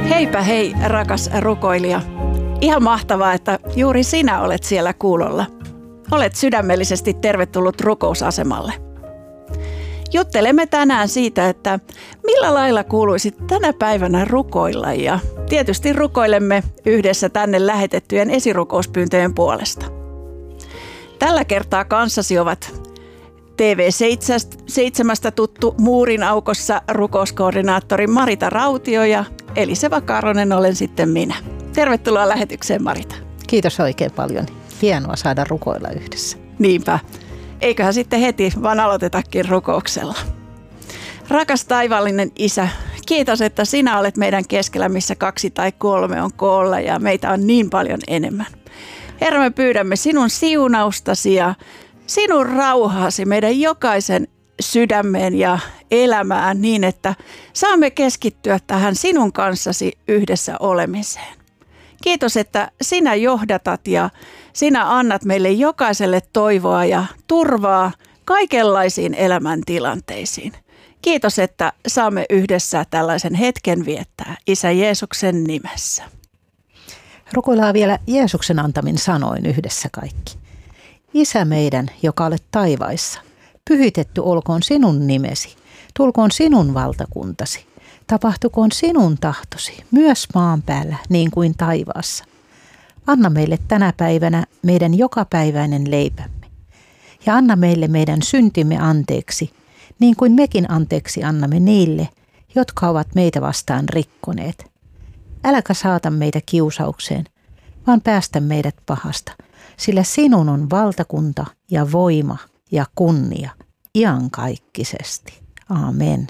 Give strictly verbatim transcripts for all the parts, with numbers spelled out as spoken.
Heipä hei, rakas rukoilija. Ihan mahtavaa, että juuri sinä olet siellä kuulolla. Olet sydämellisesti tervetullut rukousasemalle. Juttelemme tänään siitä, että millä lailla kuuluisi tänä päivänä rukoilla, ja tietysti rukoilemme yhdessä tänne lähetettyjen esirukouspyyntöjen puolesta. Tällä kertaa kanssasi ovat T V seitsemän tuttu Muurin aukossa rukouskoordinaattori Marita Rautio ja Elise Vakaronen olen sitten minä. Tervetuloa lähetykseen, Marita. Kiitos oikein paljon. Hienoa saada rukoilla yhdessä. Niinpä. Eiköhän sitten heti vaan aloitetakin rukouksella. Rakas taivaallinen Isä, kiitos, että sinä olet meidän keskellä, missä kaksi tai kolme on koolla ja meitä on niin paljon enemmän. Herra, me pyydämme sinun siunaustasi ja sinun rauhaasi meidän jokaisen sydämeen ja elämään niin, että saamme keskittyä tähän sinun kanssasi yhdessä olemiseen. Kiitos, että sinä johdatat ja sinä annat meille jokaiselle toivoa ja turvaa kaikenlaisiin elämäntilanteisiin. Kiitos, että saamme yhdessä tällaisen hetken viettää Isä Jeesuksen nimessä. Rukoillaan vielä Jeesuksen antamin sanoin yhdessä kaikki. Isä meidän, joka olet taivaissa, pyhitetty olkoon sinun nimesi, tulkoon sinun valtakuntasi, tapahtukoon sinun tahtosi, myös maan päällä niin kuin taivaassa. Anna meille tänä päivänä meidän jokapäiväinen leipämme, ja anna meille meidän syntimme anteeksi, niin kuin mekin anteeksi annamme niille, jotka ovat meitä vastaan rikkoneet. Äläkä saata meitä kiusaukseen, vaan päästä meidät pahasta, sillä sinun on valtakunta ja voima ja kunnia iankaikkisesti. Aamen.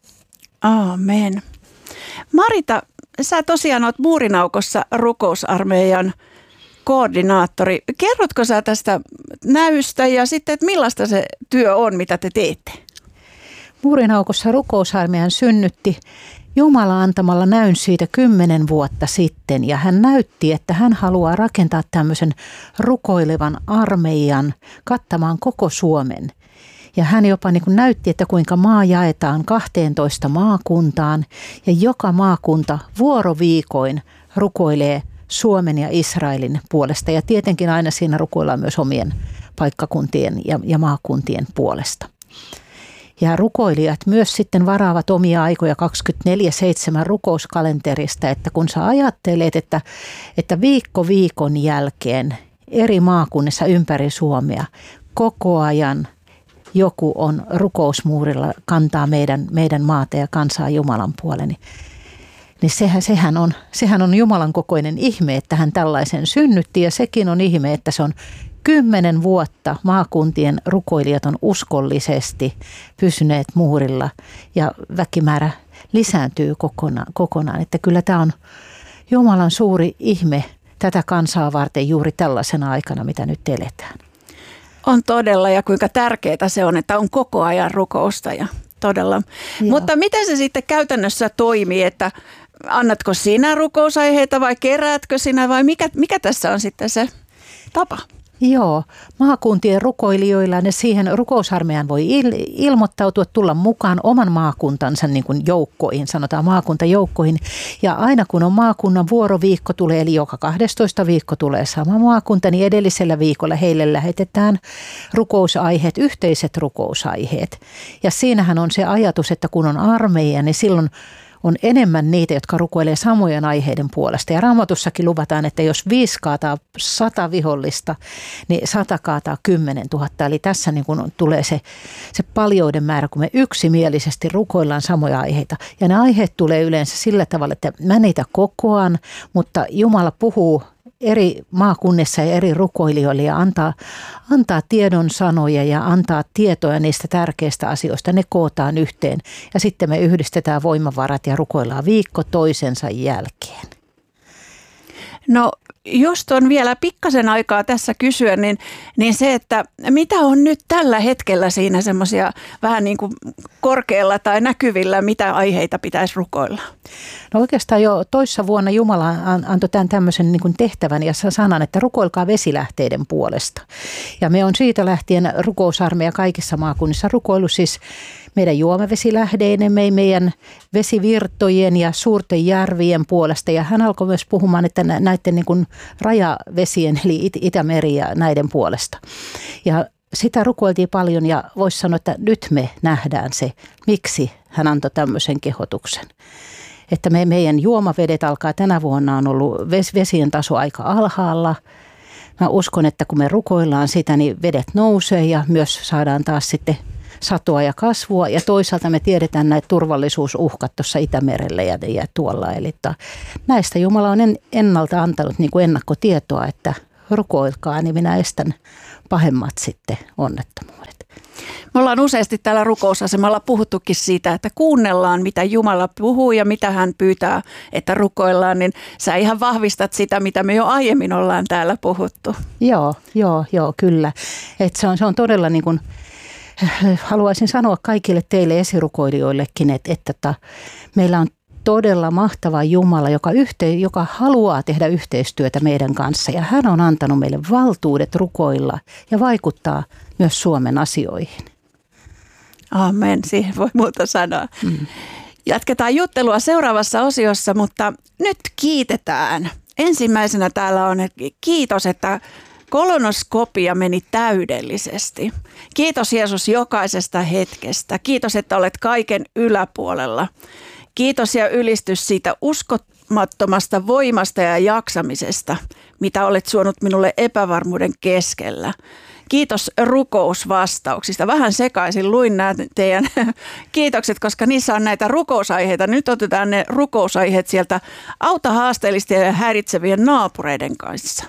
Aamen. Marita, sä tosiaan oot Muurinaukossa rukousarmeijan koordinaattori. Kerrotko sä tästä näystä ja sitten, että millaista se työ on, mitä te teette? Muurinaukossa rukousarmeijan synnytti Jumala antamalla näyn siitä kymmenen vuotta sitten, ja hän näytti, että hän haluaa rakentaa tämmöisen rukoilevan armeijan kattamaan koko Suomen. Ja hän jopa niin kuin näytti, että kuinka maa jaetaan kahteentoista maakuntaan, ja joka maakunta vuoroviikoin rukoilee Suomen ja Israelin puolesta. Ja tietenkin aina siinä rukoillaan myös omien paikkakuntien ja, ja maakuntien puolesta. Ja rukoilijat myös sitten varaavat omia aikoja kaksikymmentäneljä seitsemän rukouskalenterista, että kun sä ajattelet, että, että viikko viikon jälkeen eri maakunnissa ympäri Suomea koko ajan joku on rukousmuurilla, kantaa meidän, meidän maata ja kansaa Jumalan puoleen, niin, niin sehän, sehän, on, sehän on Jumalan kokoinen ihme, että hän tällaisen synnytti, ja sekin on ihme, että se on Kymmenen vuotta maakuntien rukoilijat on uskollisesti pysyneet muurilla ja väkimäärä lisääntyy kokonaan. kokonaan. Että kyllä tämä on Jumalan suuri ihme tätä kansaa varten juuri tällaisena aikana, mitä nyt eletään. On todella, ja kuinka tärkeää se on, että on koko ajan rukousta ja todella. Joo. Mutta miten se sitten käytännössä toimii, että annatko sinä rukousaiheita vai keräätkö sinä vai mikä, mikä tässä on sitten se tapa? Joo, maakuntien rukoilijoilla ne siihen rukousarmeijan voi il- ilmoittautua, tulla mukaan oman maakuntansa niin kuin joukkoihin, sanotaan maakuntajoukkoihin. Ja aina kun on maakunnan vuoroviikko tulee, eli joka kahdestoista viikko tulee sama maakunta, niin edellisellä viikolla heille lähetetään rukousaiheet, yhteiset rukousaiheet. Ja siinähän on se ajatus, että kun on armeija, niin silloin on enemmän niitä, jotka rukoilee samojen aiheiden puolesta. Ja Raamatussakin luvataan, että jos viisi kaataa sata vihollista, niin sata kaataa kymmenen tuhatta. Eli tässä niin kun tulee se, se paljouden määrä, kun me yksimielisesti rukoillaan samoja aiheita. Ja ne aiheet tulee yleensä sillä tavalla, että mä niitä kokoan, mutta Jumala puhuu eri maakunnissa ja eri rukoilijoille ja antaa, antaa tiedon sanoja ja antaa tietoja niistä tärkeistä asioista. Ne kootaan yhteen ja sitten me yhdistetään voimavarat ja rukoillaan viikko toisensa jälkeen. No jos on vielä pikkasen aikaa tässä kysyä, niin, niin se, että mitä on nyt tällä hetkellä siinä semmoisia vähän niin kuin korkealla tai näkyvillä, mitä aiheita pitäisi rukoilla? No oikeastaan jo toissa vuonna Jumala antoi tämän tämmöisen niin kuin tehtävän ja sanan, että rukoilkaa vesilähteiden puolesta. Ja me on siitä lähtien rukousarmeija kaikissa maakunnissa rukoillut siis meidän juomavesilähdeinen, meidän vesivirtojen ja suurten järvien puolesta. Ja hän alkoi myös puhumaan, että näiden niin kuin rajavesien, eli Itämeri ja näiden puolesta. Ja sitä rukoiltiin paljon ja voisi sanoa, että nyt me nähdään se, miksi hän antoi tämmöisen kehotuksen. Että me, meidän juomavedet alkaa tänä vuonna on ollut ves, vesien taso aika alhaalla. Mä uskon, että kun me rukoillaan sitä, niin vedet nousee ja myös saadaan taas sitten satoa ja kasvua. Ja toisaalta me tiedetään näitä turvallisuusuhkat tuossa Itämerellä ja, ja tuolla. Eli näistä Jumala on ennalta antanut niin kuin ennakkotietoa, että rukoilkaa, niin minä estän pahemmat sitten onnettomuudet. Me ollaan useasti täällä rukousasemalla puhuttukin siitä, että kuunnellaan, mitä Jumala puhuu ja mitä hän pyytää, että rukoillaan, niin sä ihan vahvistat sitä, mitä me jo aiemmin ollaan täällä puhuttu. Joo, joo, joo, kyllä. Et se, on, se on todella niin kuin, haluaisin sanoa kaikille teille esirukoilijoillekin, että, että, että meillä on todella mahtava Jumala, joka, yhte, joka haluaa tehdä yhteistyötä meidän kanssa. Ja hän on antanut meille valtuudet rukoilla ja vaikuttaa myös Suomen asioihin. Amen, siihen voi muuta sanoa. Mm. Jatketaan juttelua seuraavassa osiossa, mutta nyt kiitetään. Ensimmäisenä täällä on kiitos, että kolonoskopia meni täydellisesti. Kiitos Jeesus jokaisesta hetkestä. Kiitos, että olet kaiken yläpuolella. Kiitos ja ylistys siitä uskomattomasta voimasta ja jaksamisesta, mitä olet suonut minulle epävarmuuden keskellä. Kiitos rukousvastauksista. Vähän sekaisin luin nämä teidän kiitokset, koska niissä on näitä rukousaiheita. Nyt otetaan ne rukousaiheet sieltä auta haasteellisten ja häiritsevien naapureiden kanssa.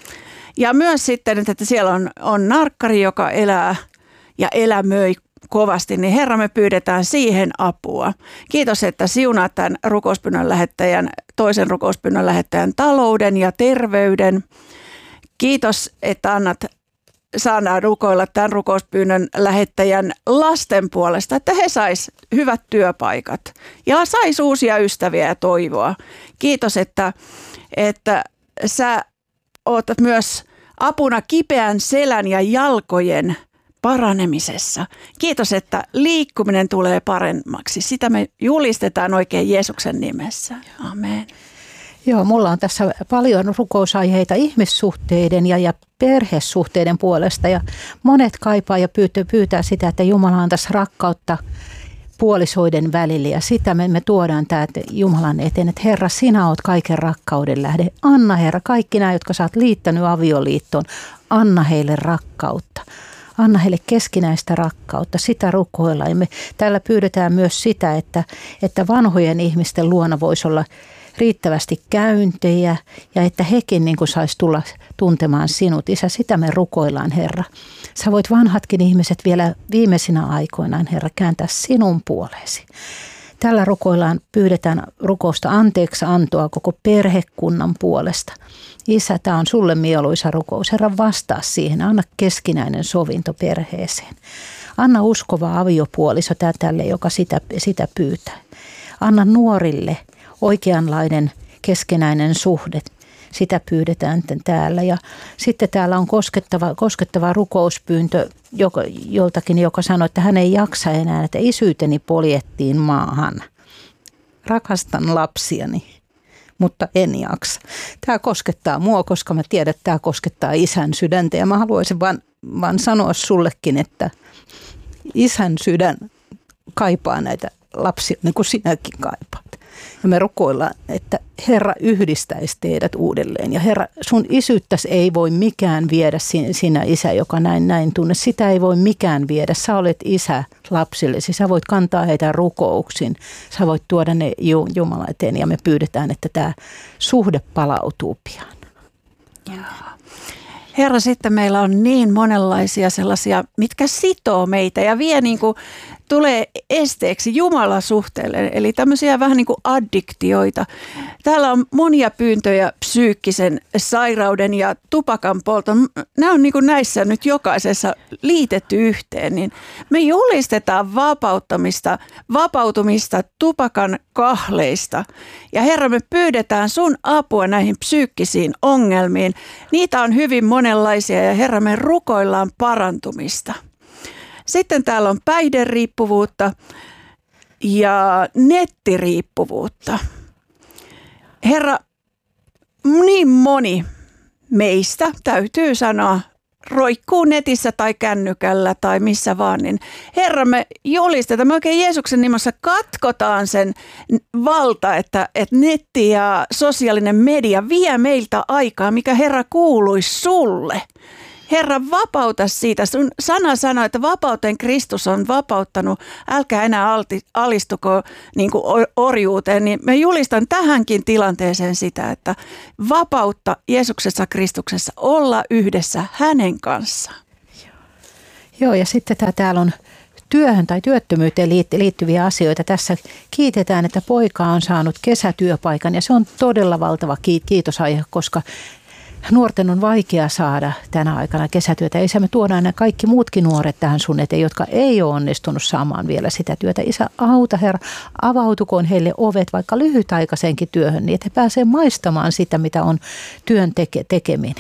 Ja myös sitten, että siellä on, on narkkari, joka elää ja elämöi kovasti, niin Herra, me pyydetään siihen apua. Kiitos, että siunaat tämän rukouspyynnön lähettäjän, toisen rukouspyynnön lähettäjän talouden ja terveyden. Kiitos, että annat, saadaan rukoilla tämän rukouspyynnön lähettäjän lasten puolesta, että he sais hyvät työpaikat ja sais uusia ystäviä ja toivoa. Kiitos, että, että sä oot myös apuna kipeän selän ja jalkojen paranemisessa. Kiitos, että liikkuminen tulee paremmaksi. Sitä me julistetaan oikein Jeesuksen nimessä. Amen. Joo, mulla on tässä paljon rukousaiheita ihmissuhteiden ja, ja perhesuhteiden puolesta. Ja monet kaipaa ja pyytää, pyytää sitä, että Jumala antaisi rakkautta puolisoiden välillä. Ja sitä me, me tuodaan tämä Jumalan eteen, että Herra, sinä oot kaiken rakkauden lähde. Anna Herra, kaikki nämä, jotka sä oot liittänyt avioliittoon, anna heille rakkautta. Anna heille keskinäistä rakkautta, sitä rukoillaan. Ja me täällä pyydetään myös sitä, että, että vanhojen ihmisten luona voisi olla riittävästi käyntejä ja että hekin niin kuin saisi tulla tuntemaan sinut. Isä, sitä me rukoillaan, Herra. Sä voit vanhatkin ihmiset vielä viimeisinä aikoinaan, Herra, kääntää sinun puoleesi. Tällä rukoillaan, pyydetään rukousta anteeksi antoa koko perhekunnan puolesta. Isä, tämä on sulle mieluisa rukous. Herra, vastaa siihen. Anna keskinäinen sovinto perheeseen. Anna uskova aviopuoliso tälle, joka sitä, sitä pyytää. Anna nuorille oikeanlainen keskinäinen suhde. Sitä pyydetään täällä. Ja sitten täällä on koskettava, koskettava rukouspyyntö joka, joltakin, joka sanoi, että hän ei jaksa enää, että isyyteni poljettiin maahan. Rakastan lapsiani, mutta en jaksa. Tämä koskettaa mua, koska mä tiedän, että tämä koskettaa isän sydäntä. Ja mä haluaisin vaan, vaan sanoa sullekin, että isän sydän kaipaa näitä lapsia, niin kuin sinäkin kaipaat. Ja me rukoillaan, että Herra yhdistäisi teidät uudelleen. Ja Herra, sun isyyttäsi ei voi mikään viedä, sinä isä, joka näin näin tunne. Sitä ei voi mikään viedä. Sä olet isä lapsillesi. Sä voit kantaa heitä rukouksin. Sä voit tuoda ne Jumala eteen. Ja me pyydetään, että tämä suhde palautuu pian. Herra, sitten meillä on niin monenlaisia sellaisia, mitkä sitoo meitä ja vie niin kuin tulee esteeksi Jumalan suhteelle, eli tämmöisiä vähän niin kuin addiktioita. Täällä on monia pyyntöjä psyykkisen sairauden ja tupakan polton. Nämä on niin kuin näissä nyt jokaisessa liitetty yhteen, niin me julistetaan vapauttamista, vapautumista tupakan kahleista. Ja Herra, me pyydetään sun apua näihin psyykkisiin ongelmiin. Niitä on hyvin monenlaisia ja Herra, me rukoillaan parantumista. Sitten täällä on päihderiippuvuutta ja nettiriippuvuutta. Herra, niin moni meistä, täytyy sanoa, roikkuu netissä tai kännykällä tai missä vaan, niin Herra, me julistetaan, me oikein Jeesuksen nimessä katkotaan sen valta, että, että netti ja sosiaalinen media vie meiltä aikaa, mikä Herra kuuluisi sulle. Herra, vapauta siitä. Sun sana sanoo, että vapauteen Kristus on vapauttanut. Älkää enää alti, alistuko niin kuin orjuuteen. Niin mä julistan tähänkin tilanteeseen sitä, että vapautta Jeesuksessa Kristuksessa olla yhdessä hänen kanssaan. Joo, ja sitten tää, täällä on työhön tai työttömyyteen liittyviä asioita. Tässä kiitetään, että poika on saanut kesätyöpaikan ja se on todella valtava kiitosaihe, koska nuorten on vaikea saada tänä aikana kesätyötä. Isä, me tuodaan nämä kaikki muutkin nuoret tähän sun eteen, jotka ei ole onnistunut saamaan vielä sitä työtä. Isä, auta Herra, avautukoon heille ovet vaikka lyhytaikaisenkin työhön, niin että he pääsevät maistamaan sitä, mitä on työn teke- tekeminen.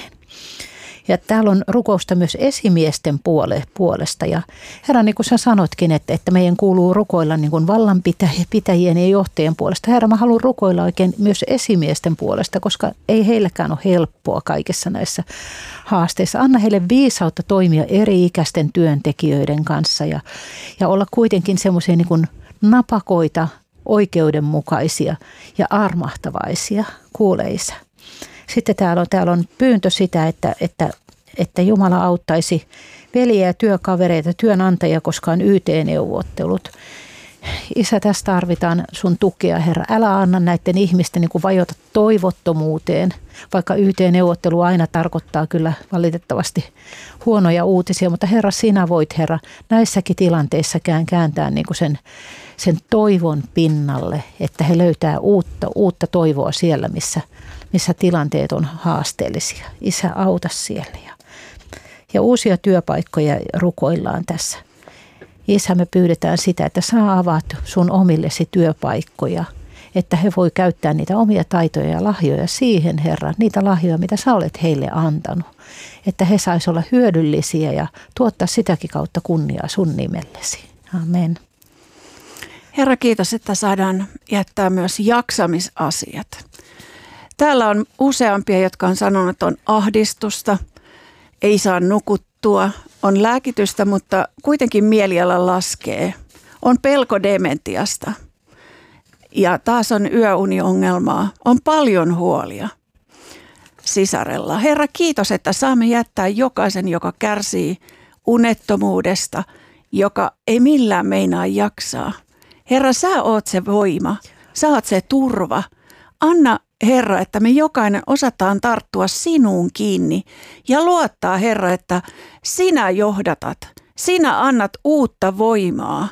Ja täällä on rukousta myös esimiesten puole, puolesta. Ja Herra, niin kuin sä sanotkin, että, että meidän kuuluu rukoilla niin kuin vallanpitäjien ja johtajien puolesta. Herra, mä haluan rukoilla oikein myös esimiesten puolesta, koska ei heilläkään ole helppoa kaikissa näissä haasteissa. Anna heille viisautta toimia eri-ikäisten työntekijöiden kanssa ja, ja olla kuitenkin semmoisia niin kuin napakoita, oikeudenmukaisia ja armahtavaisia. Kuule, Isä. Sitten täällä on, täällä on pyyntö sitä, että, että, että Jumala auttaisi veljiä ja työkavereita, työnantajia, koska on Y T-neuvottelut. Isä, tässä tarvitaan sun tukea, Herra. Älä anna näiden ihmisten niin kuin vajota toivottomuuteen, vaikka Y T-neuvottelu aina tarkoittaa kyllä valitettavasti huonoja uutisia. Mutta Herra, sinä voit, Herra, näissäkin tilanteissa kääntää niin kuin sen, sen toivon pinnalle, että he löytää uutta, uutta toivoa siellä, missä missä tilanteet on haasteellisia. Isä, auta siellä. Ja, ja uusia työpaikkoja rukoillaan tässä. Isä, me pyydetään sitä, että sä avaat sun omillesi työpaikkoja, että he voi käyttää niitä omia taitoja ja lahjoja siihen, Herra, niitä lahjoja, mitä sä olet heille antanut. Että he sais olla hyödyllisiä ja tuottaa sitäkin kautta kunniaa sun nimellesi. Amen. Herra, kiitos, että saadaan jättää myös jaksamisasiat. Täällä on useampia, jotka on sanonut, että on ahdistusta, ei saa nukuttua, on lääkitystä, mutta kuitenkin mieliala laskee. On pelko dementiasta ja taas on yöuniongelmaa, on paljon huolia sisarella. Herra, kiitos, että saamme jättää jokaisen, joka kärsii unettomuudesta, joka ei millään meinaa jaksaa. Herra, sä oot se voima, sä oot se turva. Anna, Herra, että me jokainen osataan tarttua sinuun kiinni ja luottaa, Herra, että sinä johdatat, sinä annat uutta voimaa.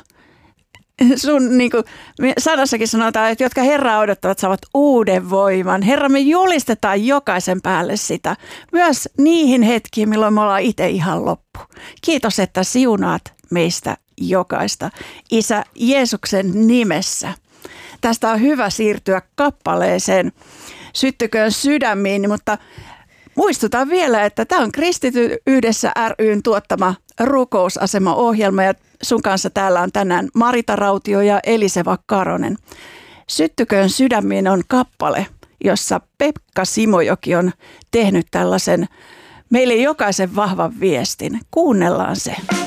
Sun niin kuin sanassakin sanotaan, että jotka Herraa odottavat saavat uuden voiman. Herra, me julistetaan jokaisen päälle sitä, myös niihin hetkiin, milloin me ollaan itse ihan loppu. Kiitos, että siunaat meistä jokaista. Isä, Jeesuksen nimessä. Tästä on hyvä siirtyä kappaleeseen Syttyköön sydämiin, mutta muistutan vielä, että tämä on Kristity yhdessä ry:n tuottama rukousasema-ohjelma ja sun kanssa täällä on tänään Marita Rautio ja Eliseva Karonen. Syttyköön sydämiin on kappale, jossa Pekka Simojoki on tehnyt tällaisen meille jokaisen vahvan viestin. Kuunnellaan se.